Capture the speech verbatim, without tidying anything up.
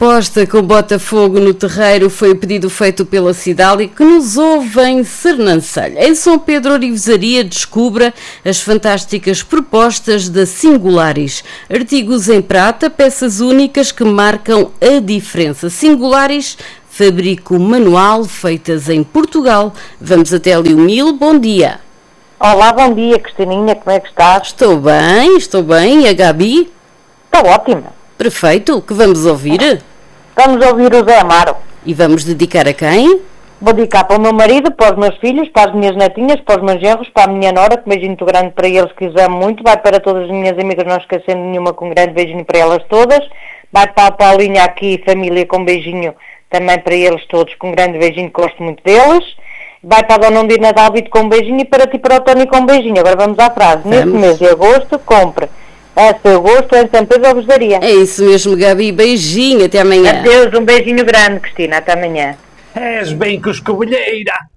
aposta com Botafogo no terreiro foi o pedido feito pela Cidália que nos ouve em Sernancelho. Em São Pedro Orivesaria descubra as fantásticas propostas da Singularis. Artigos em prata, peças únicas que marcam a diferença. Singularis, fabrico manual, feitas em Portugal. Vamos até Liumil, bom dia. Olá, bom dia, Cristininha, como é que estás? Estou bem, estou bem. E a Gabi? Está ótima. Perfeito, que vamos ouvir? Vamos ouvir o Zé Amaro. E vamos dedicar a quem? Vou dedicar para o meu marido, para os meus filhos, para as minhas netinhas, para os meus genros, para a minha nora, que um beijinho muito grande para eles, que os amo muito. Vai para todas as minhas amigas, não esquecendo nenhuma, com um grande beijinho para elas todas. Vai para a Paulinha aqui, família, com um beijinho também para eles todos, com um grande beijinho, que gosto muito deles. Vai para a Dona Ondina Dalvito com um beijinho e para ti, para o Tony, com um beijinho. Agora vamos à frase. Vamos. Neste mês de agosto, compre a seu gosto em São Pedro Orivesaria. É isso mesmo, Gabi. Beijinho, até amanhã. Adeus, um beijinho grande, Cristina. Até amanhã. És bem coscovilheira.